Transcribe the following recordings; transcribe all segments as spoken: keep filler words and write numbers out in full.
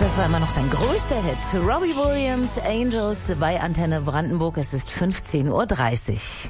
Das war immer noch sein größter Hit. Robbie Williams, Angels bei Antenne Brandenburg. Es ist fünfzehn Uhr dreißig.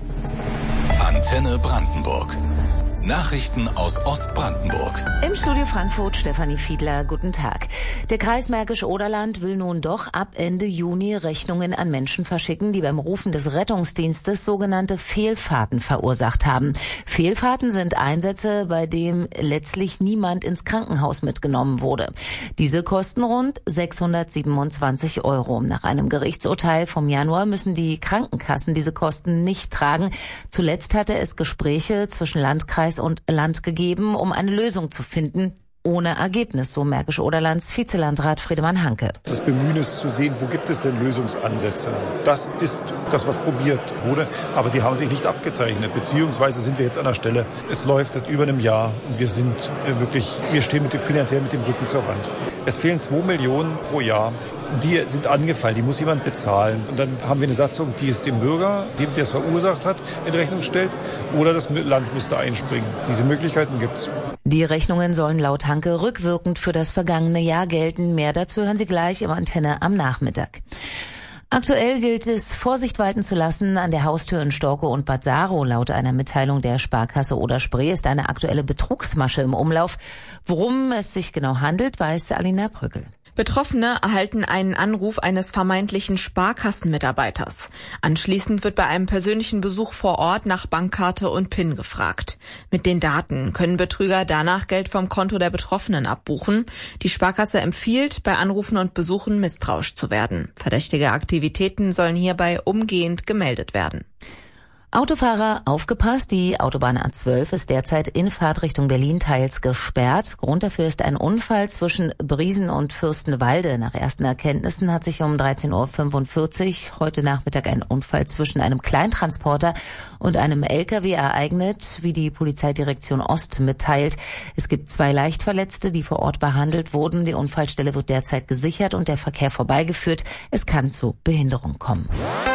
Antenne Brandenburg. Nachrichten aus Ostbrandenburg. Im Studio Frankfurt Stefanie Fiedler, guten Tag. Der Kreis Märkisch-Oderland will nun doch ab Ende Juni Rechnungen an Menschen verschicken, die beim Rufen des Rettungsdienstes sogenannte Fehlfahrten verursacht haben. Fehlfahrten sind Einsätze, bei denen letztlich niemand ins Krankenhaus mitgenommen wurde. Diese kosten rund sechshundertsiebenundzwanzig Euro. Nach einem Gerichtsurteil vom Januar müssen die Krankenkassen diese Kosten nicht tragen. Zuletzt hatte es Gespräche zwischen Landkreis und Land gegeben, um eine Lösung zu finden. Ohne Ergebnis, so Märkisch-Oderlands Vizelandrat Friedemann Hanke. Das Bemühen ist zu sehen, wo gibt es denn Lösungsansätze. Das ist das, was probiert wurde, aber die haben sich nicht abgezeichnet. Beziehungsweise sind wir jetzt an der Stelle, es läuft seit über einem Jahr und wir sind wirklich, wir stehen mit dem, finanziell mit dem Rücken zur Wand. Es fehlen zwei Millionen pro Jahr. Die sind angefallen, die muss jemand bezahlen. Und dann haben wir eine Satzung, die es dem Bürger, dem der es verursacht hat, in Rechnung stellt. Oder das Land müsste einspringen. Diese Möglichkeiten gibt's. Die Rechnungen sollen laut Hanke rückwirkend für das vergangene Jahr gelten. Mehr dazu hören Sie gleich im Antenne am Nachmittag. Aktuell gilt es, Vorsicht walten zu lassen an der Haustür in Storkow und Bad Saarow. Laut einer Mitteilung der Sparkasse Oder-Spree ist eine aktuelle Betrugsmasche im Umlauf. Worum es sich genau handelt, weiß Alina Brückel. Betroffene erhalten einen Anruf eines vermeintlichen Sparkassenmitarbeiters. Anschließend wird bei einem persönlichen Besuch vor Ort nach Bankkarte und PIN gefragt. Mit den Daten können Betrüger danach Geld vom Konto der Betroffenen abbuchen. Die Sparkasse empfiehlt, bei Anrufen und Besuchen misstrauisch zu werden. Verdächtige Aktivitäten sollen hierbei umgehend gemeldet werden. Autofahrer, aufgepasst, die Autobahn A zwölf ist derzeit in Fahrtrichtung Berlin teils gesperrt. Grund dafür ist ein Unfall zwischen Briesen und Fürstenwalde. Nach ersten Erkenntnissen hat sich um dreizehn Uhr fünfundvierzig heute Nachmittag ein Unfall zwischen einem Kleintransporter und einem L K W ereignet, wie die Polizeidirektion Ost mitteilt. Es gibt zwei Leichtverletzte, die vor Ort behandelt wurden. Die Unfallstelle wird derzeit gesichert und der Verkehr vorbeigeführt. Es kann zu Behinderung kommen.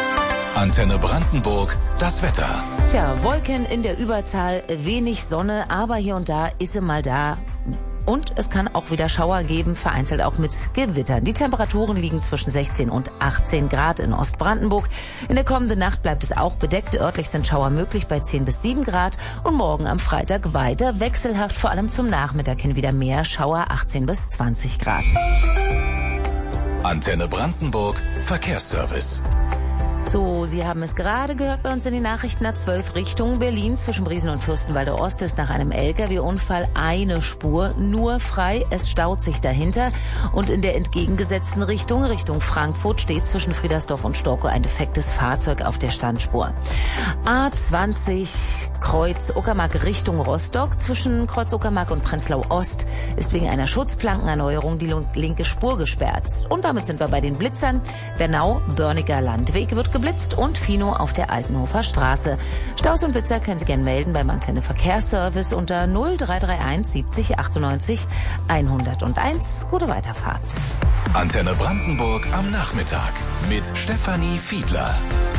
Antenne Brandenburg, das Wetter. Tja, Wolken in der Überzahl, wenig Sonne, aber hier und da ist sie mal da. Und es kann auch wieder Schauer geben, vereinzelt auch mit Gewittern. Die Temperaturen liegen zwischen sechzehn und achtzehn Grad in Ostbrandenburg. In der kommenden Nacht bleibt es auch bedeckt. Örtlich sind Schauer möglich bei zehn bis sieben Grad. Und morgen am Freitag weiter wechselhaft, vor allem zum Nachmittag hin wieder mehr Schauer, achtzehn bis zwanzig Grad. Antenne Brandenburg, Verkehrsservice. So, Sie haben es gerade gehört bei uns in den Nachrichten. A zwölf Richtung Berlin zwischen Briesen und Fürstenwalde Ost ist nach einem L K W-Unfall eine Spur nur frei. Es staut sich dahinter. Und in der entgegengesetzten Richtung, Richtung Frankfurt, steht zwischen Friedersdorf und Storkow ein defektes Fahrzeug auf der Standspur. A zwanzig Kreuz Uckermark Richtung Rostock. Zwischen Kreuz Uckermark und Prenzlau Ost ist wegen einer Schutzplankenerneuerung die linke Spur gesperrt. Und damit sind wir bei den Blitzern. Bernau-Börniger Landweg wird geblitzt und Fino auf der Altenhofer Straße. Staus und Blitzer können Sie gerne melden beim Antenne Verkehrsservice unter null drei drei eins siebzig achtundneunzig hunderteins. Gute Weiterfahrt. Antenne Brandenburg am Nachmittag mit Stefanie Fiedler.